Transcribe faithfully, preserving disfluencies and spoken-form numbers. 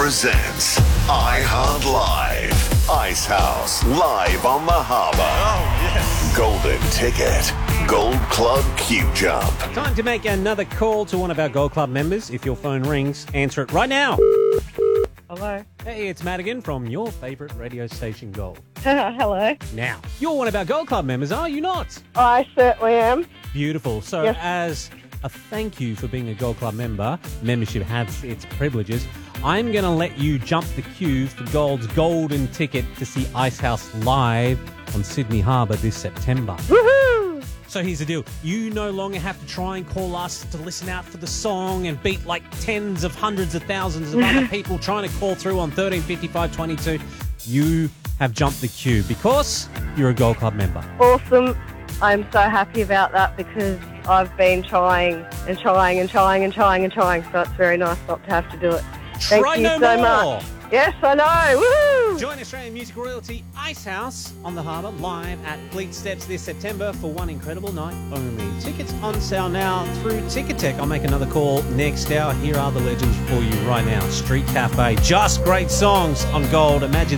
presents iHeart Live. Ice House, live on the harbour. Oh, yes. Golden Ticket. Gold Club Q-Jump. Time to make another call to one of our Gold Club members. If your phone rings, answer it right now. Hello. Hey, it's Madigan from your favourite radio station, Gold. Hello. Now, you're one of our Gold Club members, are you not? I certainly am. Beautiful. So Yes. as a thank you for being a Gold Club member, membership has its privileges, I'm going to let you jump the queue for Gold's golden ticket to see Ice House live on Sydney Harbour this September. Woohoo! So here's the deal. You no longer have to try and call us to listen out for the song and beat like tens of hundreds of thousands of other people trying to call through on thirteen fifty-five twenty-two. You have jumped the queue because you're a Gold Club member. Awesome. I'm so happy about that because I've been trying and trying and trying and trying and trying, so it's very nice not to have to do it. Thank Try you no so more. much. Yes, I know. Woo! Join Australian music royalty Ice House on the harbour live at Fleet Steps this September for one incredible night only. Tickets on sale now through Ticketek. I'll make another call next hour. Here are the legends for you right now. Street Cafe, just great songs on Gold. Imagine